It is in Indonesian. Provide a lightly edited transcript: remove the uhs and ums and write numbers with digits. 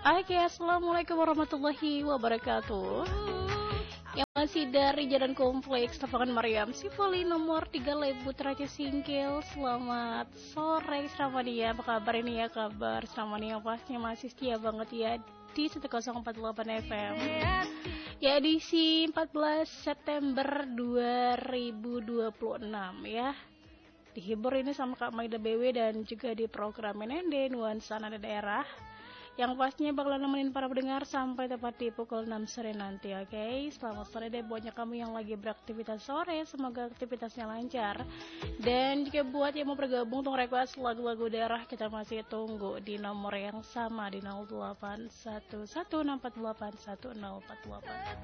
Oke, assalamualaikum warahmatullahi wabarakatuh. Yang masih dari Jalan Kompleks Tapangan Mariam Sifoli nomor 3 Lebu Teraca Singkil. Selamat sore, selamat ya. Apa kabar ini ya, kabar selamat nih yang pastinya masih setia banget ya di 1048 FM. Ya, edisi 14 September 2026 ya. Dihibur ini sama Kak Maida BW dan juga di program NND Nuansa Nada Daerah yang pastinya bakalan nemenin para pendengar sampai tepat di pukul 6 sore nanti, oke? Selamat sore deh buatnya kamu yang lagi beraktivitas sore, semoga aktivitasnya lancar. Dan juga buat yang mau bergabung untuk request lagu-lagu daerah, kita masih tunggu di nomor yang sama di 081164810048.